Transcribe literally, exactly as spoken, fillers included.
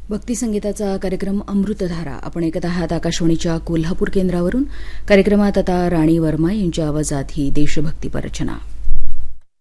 भक्ती संगीताचा कार्यक्रम अमृतधारा आपण ऐकत आहात आकाशवाणीच्या कोल्हापूर केंद्रावरून. कार्यक्रमात आता राणी वर्मा यांच्या आवाजात ही देशभक्तीपर रचना.